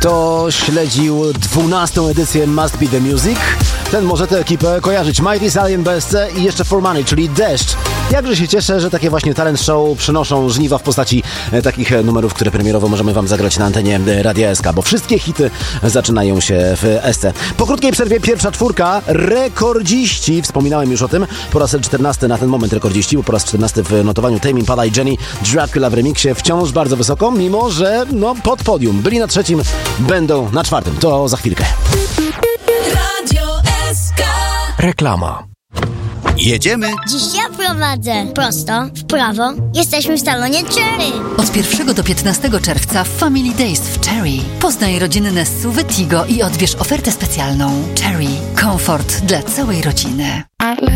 Kto śledził 12. edycję Must Be The Music, ten może tę ekipę kojarzyć. Mighty Stallion BSC i jeszcze For Money, czyli Deszcz. Jakże się cieszę, że takie właśnie talent show przynoszą żniwa w postaci takich numerów, które premierowo możemy wam zagrać na antenie Radia SK, bo wszystkie hity zaczynają się w SC. Po krótkiej przerwie pierwsza czwórka, rekordziści, wspominałem już o tym, po raz 14 na ten moment rekordziści, bo po raz 14 w notowaniu Tame Impala i Jenny Dracula w remiksie, wciąż bardzo wysoko, mimo że pod podium. Byli na trzecim, będą na czwartym. To za chwilkę. Radio SK. Reklama. Jedziemy. Dziś ja prowadzę. Prosto, w prawo. Jesteśmy w salonie Cherry. Od 1 do 15 czerwca w Family Days w Cherry. Poznaj rodziny SUV Tigo i odbierz ofertę specjalną. Cherry. Komfort dla całej rodziny.